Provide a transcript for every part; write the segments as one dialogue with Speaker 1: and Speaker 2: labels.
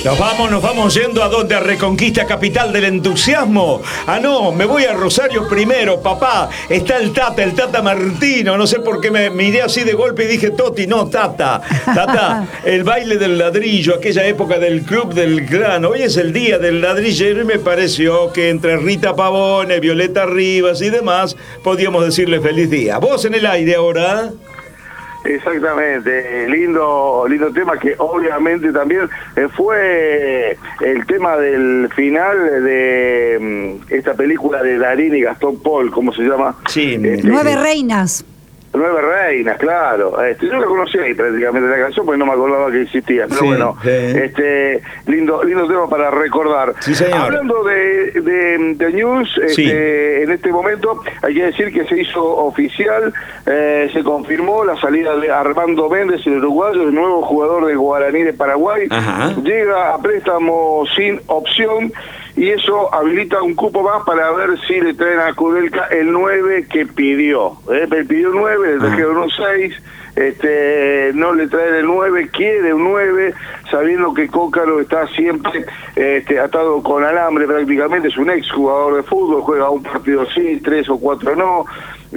Speaker 1: Nos vamos yendo a donde, a Reconquista, capital del entusiasmo. Ah, no, me voy a Rosario primero, papá. Está el Tata Martino. No sé por qué me miré así de golpe y dije Toti, no, Tata. Tata, el baile del ladrillo, aquella época del Club del Grano. Hoy es el día del ladrillero y me pareció que entre Rita Pavone, Violeta Rivas y demás podíamos decirle feliz día. Vos en el aire ahora.
Speaker 2: Exactamente, lindo tema que obviamente también fue el tema del final de esta película de Darín y Gastón Paul, ¿cómo se llama?
Speaker 1: Sí,
Speaker 3: Nueve Reinas.
Speaker 2: Nueve Reinas, claro. Yo la conocí ahí prácticamente la canción porque no me acordaba que existía. Pero sí, bueno, lindo tema para recordar.
Speaker 1: Sí, señor.
Speaker 2: Hablando de news,
Speaker 1: sí.
Speaker 2: En este momento hay que decir que se hizo oficial, se confirmó la salida de Armando Méndez, el uruguayo, el nuevo jugador de Guaraní de Paraguay. Ajá. Llega a préstamo sin opción. Y eso habilita un cupo más para ver si le traen a Kudelka el 9 que pidió. Él pidió 9, le trajeron un 6, no le traen el 9, quiere un 9, sabiendo que Cócaro está siempre atado con alambre prácticamente, es un ex jugador de fútbol, juega un partido sí, 3 o 4 no.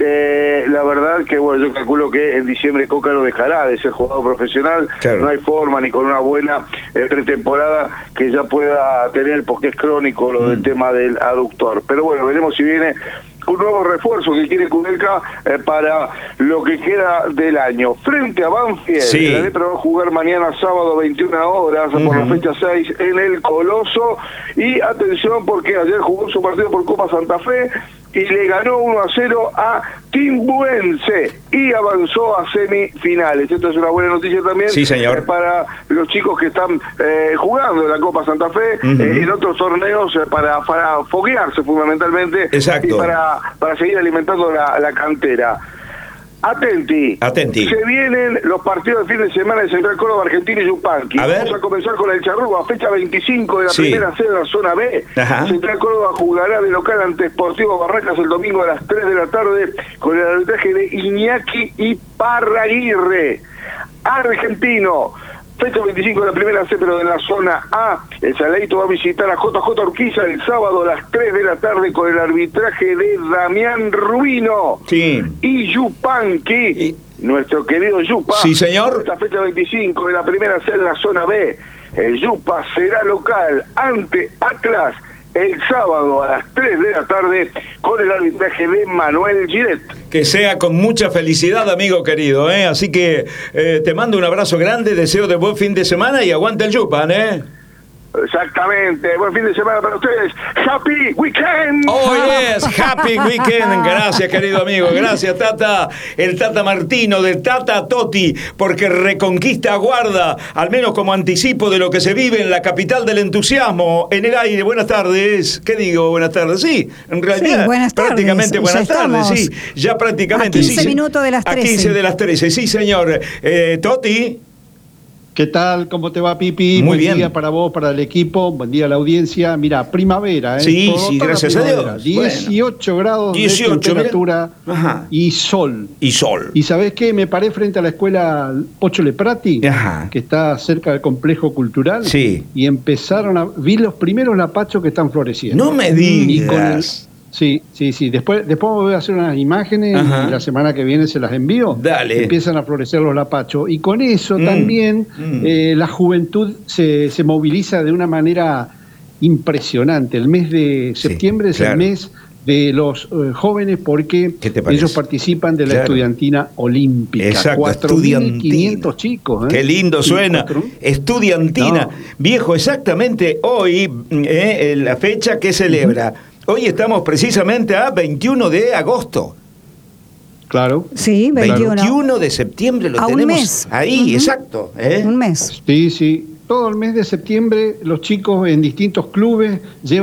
Speaker 2: La verdad que bueno, yo calculo que en diciembre Cócaro dejará de ser jugador profesional. Claro. No hay forma ni con una buena pretemporada que ya pueda tener, porque es crónico lo del tema del aductor. Pero bueno, veremos si viene un nuevo refuerzo que quiere Kudelka para lo que queda del año. Frente a Banfield, sí. La Lepra va a jugar mañana sábado 21 horas por la fecha 6 en el Coloso. Y atención porque ayer jugó su partido por Copa Santa Fe y le ganó 1-0 a Timbuense y avanzó a semifinales. Esto es una buena noticia también,
Speaker 1: sí, señor.
Speaker 2: Para los chicos que están jugando en la Copa Santa Fe, en otros torneos para foguearse fundamentalmente.
Speaker 1: Exacto.
Speaker 2: Y para seguir alimentando la cantera. Atenti. Se vienen los partidos de fin de semana de Central Córdoba, Argentino y Yupanqui. Vamos a comenzar con el Charrúa, fecha 25 de la primera sede de la zona B. Ajá. Central Córdoba jugará de local ante Sportivo Barracas el domingo a las 3 de la tarde con el arbitraje de Iñaki Iparraguirre. Argentino, fecha 25 de la primera C, pero en la zona A. El Saladito va a visitar a JJ Urquiza el sábado a las 3 de la tarde con el arbitraje de Damián Rubino.
Speaker 1: Sí.
Speaker 2: Y Yupanqui, nuestro querido Yupa.
Speaker 1: Sí, señor.
Speaker 2: Esta fecha 25 de la primera C en la zona B. El Yupa será local ante Atlas el sábado a las 3 de la tarde con el arbitraje de Manuel Giret.
Speaker 1: Que sea con mucha felicidad, amigo querido, Así que te mando un abrazo grande, deseo de buen fin de semana y aguante el Yupan,
Speaker 2: Exactamente, buen fin de semana para ustedes. Happy Weekend.
Speaker 1: Oh yes, Happy Weekend. Gracias, querido amigo, gracias, Tata. El Tata Martino del Tata Toti, porque Reconquista aguarda, al menos como anticipo de lo que se vive en la capital del entusiasmo. En el aire, buenas tardes. ¿Qué digo? Buenas tardes, sí. En realidad,
Speaker 3: sí, buenas tardes.
Speaker 1: Prácticamente buenas tardes, sí. Ya prácticamente,
Speaker 3: a 15
Speaker 1: sí.
Speaker 3: minutos de las 13.
Speaker 1: A 15 de las 13, sí, señor. Toti.
Speaker 4: ¿Qué tal? ¿Cómo te va, Pipi?
Speaker 1: Muy bien.
Speaker 4: Buen día para vos, para el equipo, buen día a la audiencia. Mira, primavera,
Speaker 1: Sí, gracias a Dios.
Speaker 4: 18 grados 18, de temperatura y sol. ¿Y sabés qué? Me paré frente a la escuela Pocho Leprati, que está cerca del complejo cultural, y vi los primeros lapachos que están floreciendo.
Speaker 1: No me digas.
Speaker 4: Sí. Después voy a hacer unas imágenes y la semana que viene se las envío.
Speaker 1: Dale.
Speaker 4: Empiezan a florecer los lapachos. Y con eso también la juventud se moviliza de una manera impresionante. El mes de septiembre es el mes de los jóvenes porque ellos participan de la estudiantina olímpica.
Speaker 1: Exacto,
Speaker 4: 4.500 chicos.
Speaker 1: Qué lindo suena. Estudiantina. No. Viejo, exactamente hoy, la fecha que celebra. Hoy estamos precisamente a 21 de agosto.
Speaker 4: Claro.
Speaker 3: Sí,
Speaker 1: 21 de septiembre lo tenemos.
Speaker 3: Un mes.
Speaker 1: Ahí, exacto.
Speaker 3: Un mes.
Speaker 4: Sí. Todo el mes de septiembre los chicos en distintos clubes llevan